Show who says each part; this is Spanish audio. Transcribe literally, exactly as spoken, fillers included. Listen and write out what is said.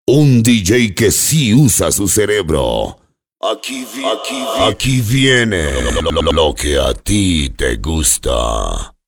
Speaker 1: Un D J que sí usa su cerebro. Aquí, vi aquí, vi aquí viene lo, lo, lo que a ti te gusta.